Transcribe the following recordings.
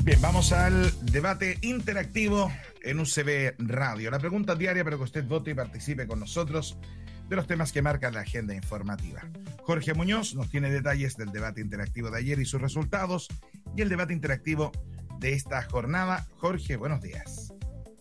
Bien, vamos al debate interactivo en UCB Radio. La pregunta diaria para que usted vote y participe con nosotros de los temas que marcan la agenda informativa. Jorge Muñoz nos tiene detalles del debate interactivo de ayer y sus resultados y el debate interactivo de esta jornada. Jorge, buenos días.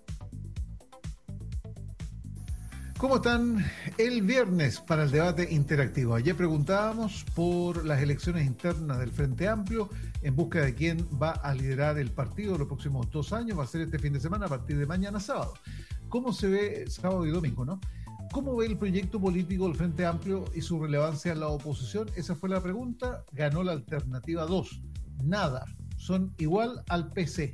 ¿Cómo están? El viernes para el debate interactivo. Ayer preguntábamos por las elecciones internas del Frente Amplio en busca de quién va a liderar el partido los próximos 2 años. Va a ser este fin de semana a partir de mañana sábado. ¿Cómo se ve sábado y domingo, no? ¿Cómo ve el proyecto político del Frente Amplio y su relevancia en la oposición? Esa fue la pregunta. Ganó la alternativa 2. Nada. Son igual al PC.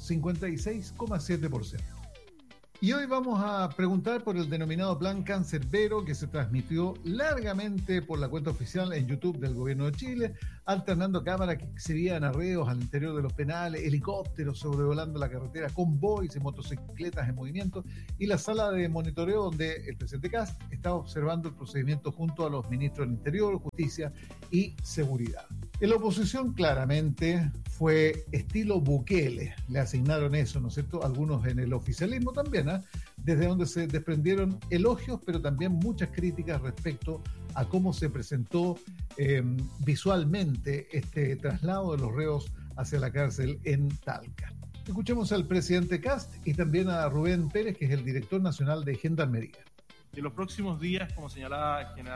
56,7%. Y hoy vamos a preguntar por el denominado Plan Cancerbero, que se transmitió largamente por la cuenta oficial en YouTube del Gobierno de Chile, alternando cámaras que exhibían arreos al interior de los penales, helicópteros sobrevolando la carretera, convoys y motocicletas en movimiento, y la sala de monitoreo donde el presidente Kast estaba observando el procedimiento junto a los ministros del Interior, Justicia y Seguridad. En la oposición claramente fue estilo Bukele, le asignaron eso, ¿no es cierto? Algunos en el oficialismo también, desde donde se desprendieron elogios, pero también muchas críticas respecto a cómo se presentó visualmente este traslado de los reos hacia la cárcel en Talca. Escuchemos al presidente Kast y también a Rubén Pérez, que es el director nacional de Gendarmería. En los próximos días, como señalaba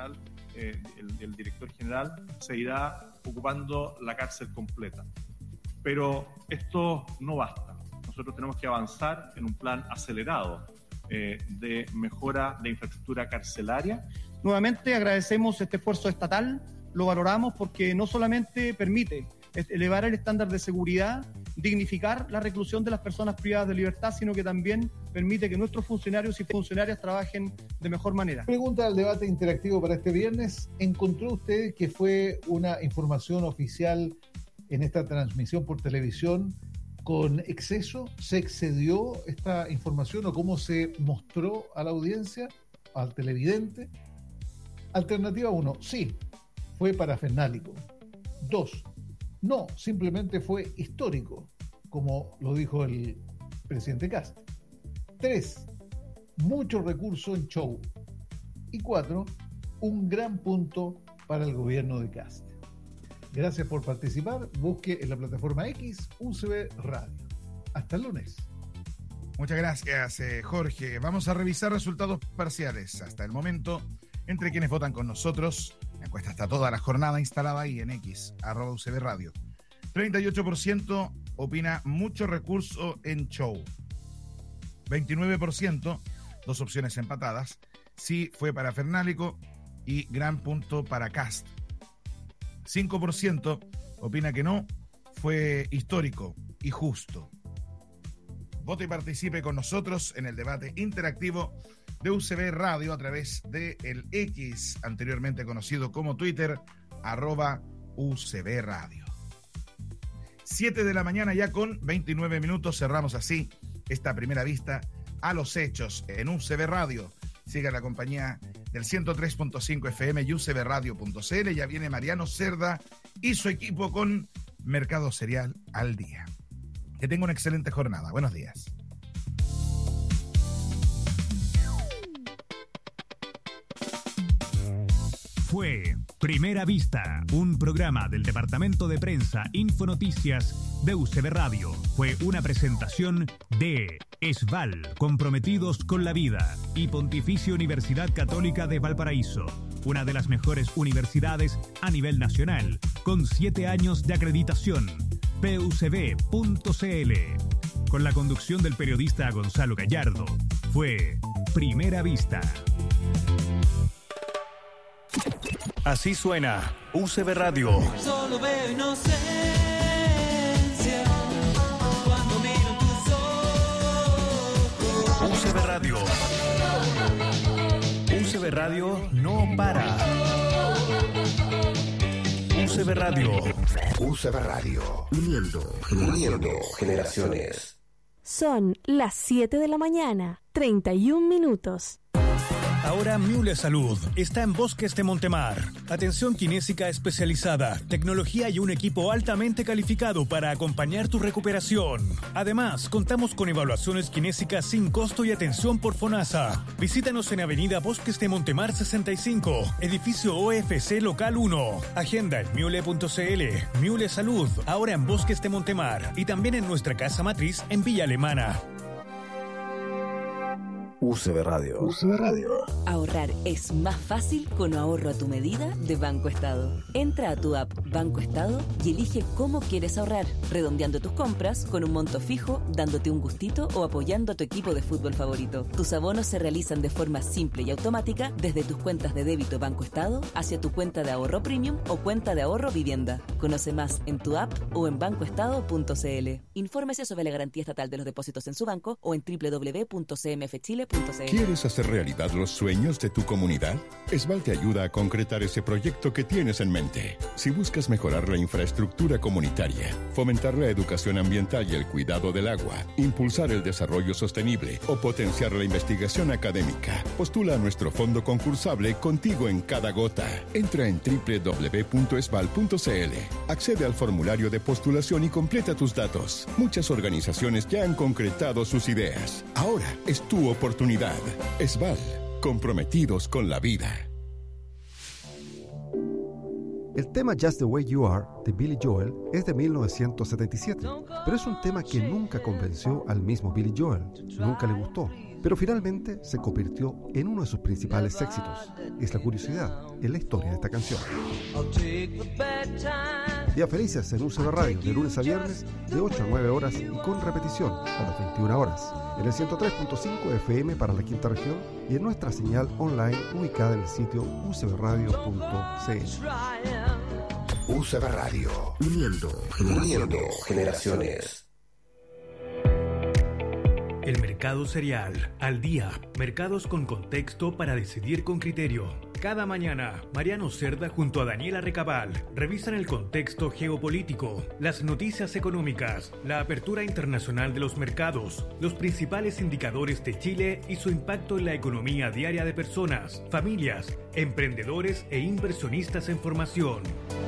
el director general, se irá ocupando la cárcel completa. Pero esto no basta. Nosotros tenemos que avanzar en un plan acelerado de mejora de infraestructura carcelaria. Nuevamente agradecemos este esfuerzo estatal, lo valoramos porque no solamente permite elevar el estándar de seguridad, dignificar la reclusión de las personas privadas de libertad, sino que también permite que nuestros funcionarios y funcionarias trabajen de mejor manera. Pregunta al debate interactivo para este viernes. ¿Encontró usted que fue una información oficial en esta transmisión por televisión con exceso? ¿Se excedió esta información o cómo se mostró a la audiencia, al televidente? Alternativa 1, sí, fue parafernálico. 2, no, simplemente fue histórico, como lo dijo el presidente Kast. 3, mucho recurso en show. Y 4, un gran punto para el gobierno de Kast. Gracias por participar. Busque en la plataforma X UCB Radio. Hasta el lunes. Muchas gracias, Jorge. Vamos a revisar resultados parciales. Hasta el momento, entre quienes votan con nosotros, la encuesta está toda la jornada instalada ahí en X, @UCB Radio. 38% opina mucho recurso en show. 29%, dos opciones empatadas, sí fue parafernálico y gran punto para Kast. 5% opina que no, fue histórico y justo. Vote y participe con nosotros en el debate interactivo de UCB Radio a través de el X, anteriormente conocido como Twitter, @UCB Radio. 7 de la mañana ya con 29 minutos, cerramos así esta primera vista a los hechos en UCB Radio. Siga la compañía del 103.5 FM y ucbradio.cl. Ya viene Mariano Cerda y su equipo con Mercado Cereal al Día. Que tenga una excelente jornada. Buenos días. Fue Primera Vista, un programa del Departamento de Prensa Infonoticias de UCB Radio. Fue una presentación de ESVAL, comprometidos con la vida, y Pontificia Universidad Católica de Valparaíso, una de las mejores universidades a nivel nacional, con 7 años de acreditación. PUCB.cl. Con la conducción del periodista Gonzalo Gallardo. Fue Primera Vista. Así suena UCB Radio. Solo veo inocencia cuando miro tus ojos. UCB Radio. UCB Radio no para. UCB Radio. UCB Radio. Uniendo generaciones. Son las 7 de la mañana, 31 minutos. Ahora Miule Salud está en Bosques de Montemar. Atención kinésica especializada, tecnología y un equipo altamente calificado para acompañar tu recuperación. Además, contamos con evaluaciones kinésicas sin costo y atención por FONASA. Visítanos en Avenida Bosques de Montemar 65, edificio OFC Local 1. Agenda en miule.cl. Miule Salud, ahora en Bosques de Montemar y también en nuestra casa matriz en Villa Alemana. UCB Radio. UCB Radio. Ahorrar es más fácil con ahorro a tu medida de Banco Estado. Entra a tu app Banco Estado y elige cómo quieres ahorrar, redondeando tus compras con un monto fijo, dándote un gustito o apoyando a tu equipo de fútbol favorito. Tus abonos se realizan de forma simple y automática desde tus cuentas de débito Banco Estado hacia tu cuenta de ahorro premium o cuenta de ahorro vivienda. Conoce más en tu app o en bancoestado.cl. Infórmese sobre la garantía estatal de los depósitos en su banco o en www.cmfchile.cl. ¿Quieres hacer realidad los sueños de tu comunidad? Esval te ayuda a concretar ese proyecto que tienes en mente. Si buscas mejorar la infraestructura comunitaria, fomentar la educación ambiental y el cuidado del agua, impulsar el desarrollo sostenible o potenciar la investigación académica, postula a nuestro fondo concursable Contigo en Cada Gota. Entra en www.esval.cl, accede al formulario de postulación y completa tus datos. Muchas organizaciones ya han concretado sus ideas. Ahora es tu oportunidad. Esval, comprometidos con la vida. El tema Just the Way You Are de Billy Joel es de 1977, pero es un tema que nunca convenció al mismo Billy Joel, nunca le gustó, pero finalmente se convirtió en uno de sus principales éxitos. Es la curiosidad en la historia de esta canción. Días felices en UCB Radio, de lunes a viernes, de 8 a 9 horas y con repetición a las 21 horas, en el 103.5 FM para la quinta región y en nuestra señal online ubicada en el sitio ucbradio.cl. UCB Radio, uniendo generaciones. El mercado cereal, al día, mercados con contexto para decidir con criterio. Cada mañana, Mariano Cerda junto a Daniela Recabal revisan el contexto geopolítico, las noticias económicas, la apertura internacional de los mercados, los principales indicadores de Chile y su impacto en la economía diaria de personas, familias, emprendedores e inversionistas en formación.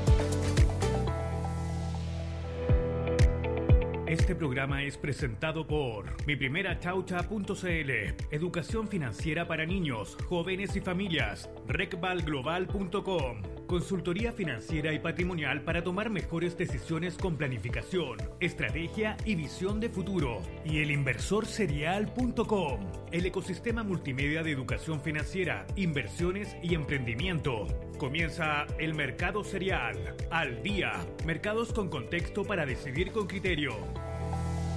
Este programa es presentado por miprimerachaucha.cl, educación financiera para niños, jóvenes y familias, recvalglobal.com, consultoría financiera y patrimonial para tomar mejores decisiones con planificación, estrategia y visión de futuro, y elinversorserial.com, el ecosistema multimedia de educación financiera, inversiones y emprendimiento. Comienza el Mercado Cereal, al día, mercados con contexto para decidir con criterio.